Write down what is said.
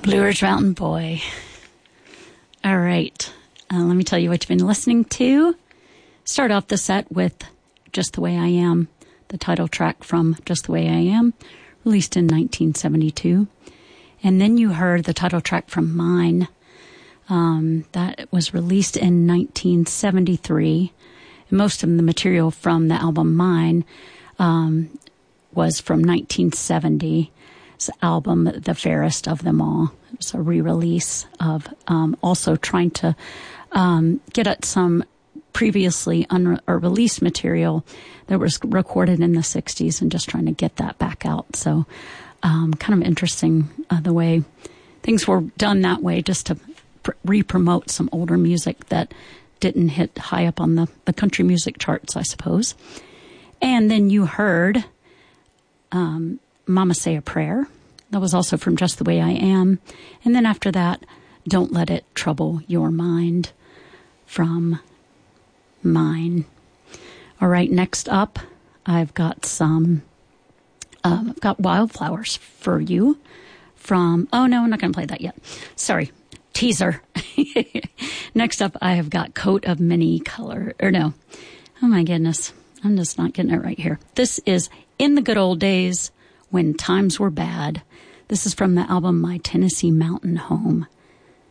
Blue Ridge Mountain Boy. All right. Let me tell you what you've been listening to. Start off the set with Just the Way I Am, the title track from Just the Way I Am, released in 1972. And then you heard the title track from Mine. That was released in 1973. And most of the material from the album Mine was from 1970's album, The Fairest of Them All. It was a re-release of also trying to get at some previously released material that was recorded in the 60s and just trying to get that back out. So kind of interesting the way things were done that way, just to re-promote some older music that didn't hit high up on the country music charts, I suppose. And then you heard Mama Say a Prayer. That was also from Just the Way I Am. And then after that, Don't Let It Trouble Your Mind from Mine. All right, next up, I've got Wildflowers for you from, oh no, I'm not going to play that yet. Sorry, teaser. Next up, I have got Coat of Many Color, or no, oh my goodness, I'm just not getting it right here. This is In the Good Old Days When Times Were Bad. This is from the album My Tennessee Mountain Home.